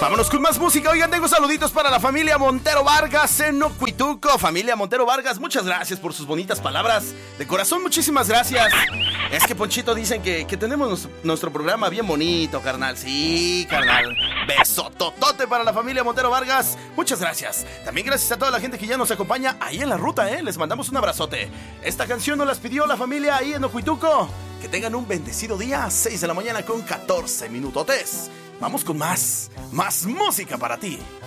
Vámonos con más música. Oigan, tengo saluditos para la familia Montero Vargas en Ocuituco. Familia Montero Vargas, muchas gracias por sus bonitas palabras. De corazón, muchísimas gracias. Es que, Ponchito, dicen que tenemos nuestro programa bien bonito, carnal. Sí, carnal. Besototote para la familia Montero Vargas. Muchas gracias. También gracias a toda la gente que ya nos acompaña ahí en la ruta, ¿eh? Les mandamos un abrazote. Esta canción nos las pidió la familia ahí en Ocuituco. Que tengan un bendecido día. 6 de la mañana con 14 minutotes. Vamos con más música para ti.